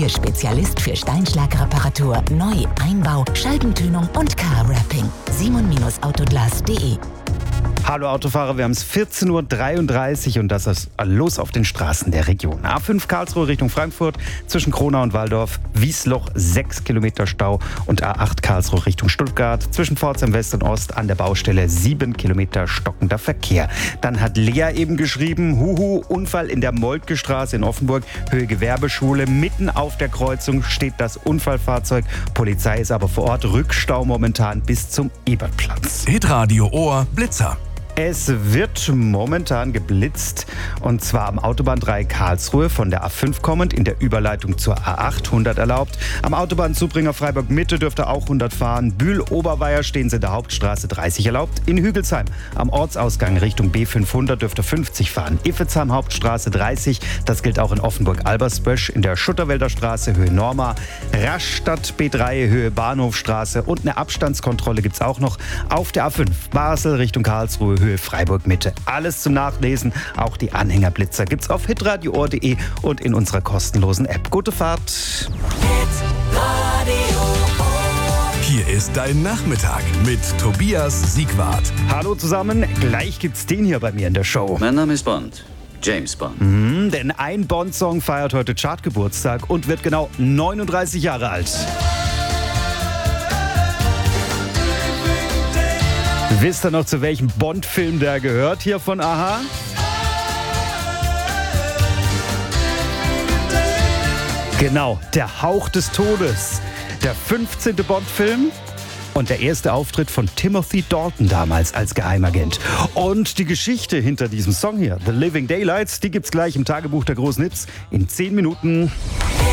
Ihr Spezialist für Steinschlagreparatur, Neu-, Einbau, Scheibentönung und Car-Wrapping. simon-autoglas.de. Hallo Autofahrer, wir haben es 14.33 Uhr und das ist los auf den Straßen der Region. A5 Karlsruhe Richtung Frankfurt, zwischen Kronau und Walldorf, Wiesloch 6 Kilometer Stau und A8 Karlsruhe Richtung Stuttgart, zwischen Pforzheim West und Ost an der Baustelle 7 Kilometer stockender Verkehr. Dann hat Lea eben geschrieben, Unfall in der Moltke-Straße in Offenburg, Höhe Gewerbeschule, mitten auf der Kreuzung steht das Unfallfahrzeug. Polizei ist aber vor Ort, Rückstau momentan bis zum Ebertplatz. Hitradio Ohr Blitzer. Es wird momentan geblitzt und zwar am Autobahndreieck Karlsruhe von der A5 kommend in der Überleitung zur A8 100 erlaubt. Am Autobahnzubringer Freiburg Mitte dürfte auch 100 fahren. Bühl-Oberweier stehen Sie in der Hauptstraße 30 erlaubt. In Hügelsheim am Ortsausgang Richtung B500 dürfte 50 fahren. Iffezheim Hauptstraße 30, das gilt auch in Offenburg-Albersbösch, in der Schutterwälder Straße Höhe Norma, Rastatt B3 Höhe Bahnhofstraße und eine Abstandskontrolle gibt's auch noch auf der A5 Basel Richtung Karlsruhe Höhe Freiburg Mitte. Alles zum Nachlesen, auch die Anhängerblitzer gibt's auf hitradioohr.de und in unserer kostenlosen App. Gute Fahrt! Hier ist dein Nachmittag mit Tobias Siegwart. Hallo zusammen, gleich gibt's den hier bei mir in der Show. Mein Name ist Bond. James Bond. Denn ein Bond-Song feiert heute Chartgeburtstag und wird genau 39 Jahre alt. Wisst ihr noch, zu welchem Bond-Film der gehört hier von Aha? Genau, Der Hauch des Todes. Der 15. Bond-Film und der erste Auftritt von Timothy Dalton damals als Geheimagent. Und die Geschichte hinter diesem Song hier, The Living Daylights, die gibt's gleich im Tagebuch der großen Hits in 10 Minuten.